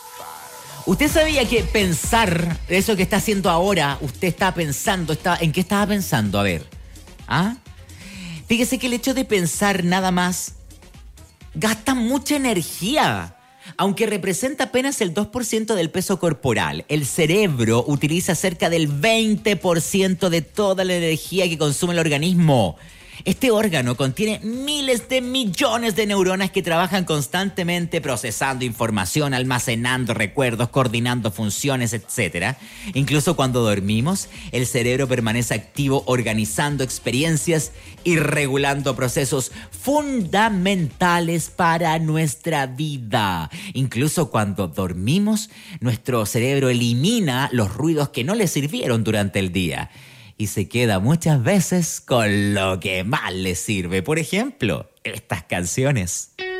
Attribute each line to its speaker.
Speaker 1: ¿Usted sabía que pensar, eso que está haciendo ahora, usted está pensando, ¿en qué estaba pensando? A ver, ¿ah? Fíjese que el hecho de pensar nada más gasta mucha energía. Aunque representa apenas el 2% del peso corporal, el cerebro utiliza cerca del 20% de toda la energía que consume el organismo. Este órgano contiene miles de millones de neuronas que trabajan constantemente procesando información, almacenando recuerdos, coordinando funciones, etc. Incluso cuando dormimos, el cerebro permanece activo organizando experiencias y regulando procesos fundamentales para nuestra vida. Incluso cuando dormimos, nuestro cerebro elimina los ruidos que no le sirvieron durante el día. Y se queda muchas veces con lo que más le sirve. Por ejemplo, estas canciones.